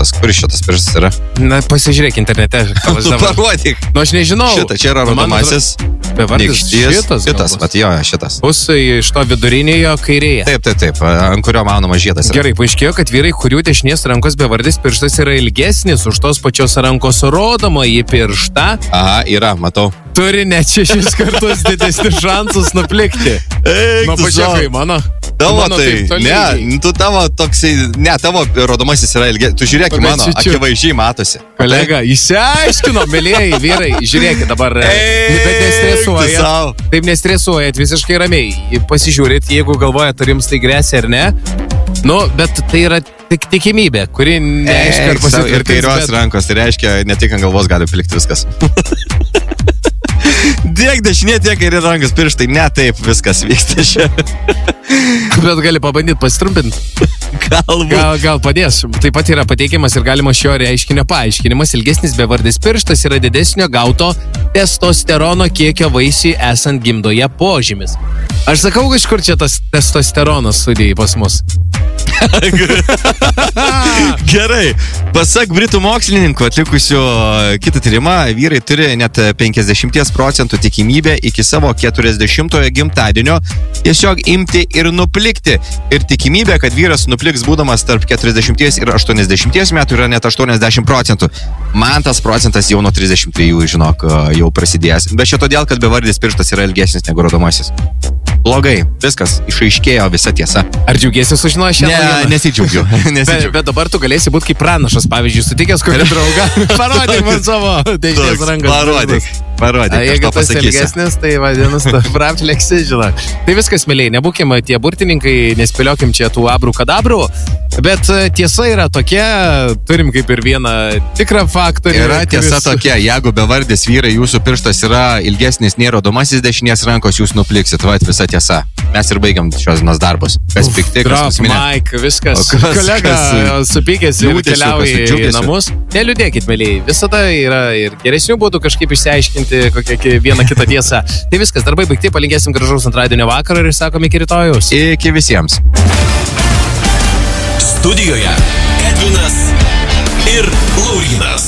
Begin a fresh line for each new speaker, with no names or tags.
pirštas. Kuris šitas pirštas yra?
Na, pasižiūrėk internete.
Parodyk.
Nu, aš nežinau.
Šitą, čia yra rodomasis.
Bevardis šitas.
Vat jo, šitas.
Bus iš to vidurinėjo kairėje.
Taip, ant kurio manomas žiedas yra.
Gerai, paaiškėjo, kad vyrai, kurių dešinės rankos bevardis pirštas yra ilgesnis už tos pačios rankos rodomąjį pirštą.
Aha, yra, matau.
Turi net 6 kartus didesnis šansus nuplikti.
Eik,
nu, pačiakai, mano.
Tavo tai, ne, tu tavo toksai, ne, tavo rodomasis yra ilgesnis. Tu žiūrėk, mano, akivaizdžiai matosi.
Kolega, įsiaiškino, mėlyjei vyrai, žiūrėkit dabar, bet nestresuojat. Taip nestresuojat, visiškai ramiai. Pasižiūrėt, jeigu galvojat, ar jums tai grėsia ar ne. Nu, bet tai yra tik tikimybė, kuri neaiškiai pasitvirtins.
Ir kairios rankos, tai reiškia, ne tik ant galvos gali plikti viskas. Tiek dešinė, tiek kairė rankos pirštai, ne taip viskas vyksta čia.
Bet gali pabandyti pasitrumpinti. Gal padės. Taip pat yra pateikiamas ir galima šio reiškinio paaiškinimas. Ilgesnis bevardis pirštas yra didesnio gauto testosterono kiekio vaisiui esant gimdoje požymis. Aš sakau, iš kur čia tas testosteronas studijai pas mus?
Gerai. Pasak britų mokslininkų atlikusio kitą tyrimą, vyrai turi net 50% tikimybę iki savo 40-ojo gimtadienio tiesiog imti ir nuplikti. Ir tikimybė, kad vyras nupliks būdamas tarp 40 ir 80 metų yra net 80%. Man tas procentas jau nuo 33, žinok, jau prasidėjęs. Bet čia todėl, kad bevardis pirštas yra ilgesnis negu rodomasis. Blogai, viskas, išaiškėjo visa tiesa.
Ar džiaugiesi sužinojęs šią naujieną?
Ne, nesidžiaugiu.
Bet dabar tu galėsi būti kaip pranašas, pavyzdžiui, sutikęs kokį draugą. Parodyk man savo dešinės rankos.
Parodyk,
jeigu tas ilgesnis, tai vadinasi, prapleksi, žinok. Tai viskas, mėlyje, nebūkim tie burtininkai, nespėliokim čia tų abrų kadabrų, bet tiesa yra tokia, turim kaip ir vieną tikrą faktorių.
Yra tiesa tokia, jeigu bevardis vyrai, jūsų pirštas yra ilgesnis nei rodomasis dešinės rankos, jūs nupliksit, va, visa tiesa. Mes ir baigiam šios dienos darbus. Kas pikti, kas nusiminė.
Mike, viskas. Kolega supykęs ir keliauja į namus. Neliūdėkit, mėlyje, visada yra ir geresnių būdų kažkaip išsiaiškinti kokią vieną kitą tiesą. Tai viskas, darbai baigti, palinkėsim gražaus antradienio vakaro ir sakom iki rytojaus.
Iki visiems.
Studijoje Edvinas ir Laurynas.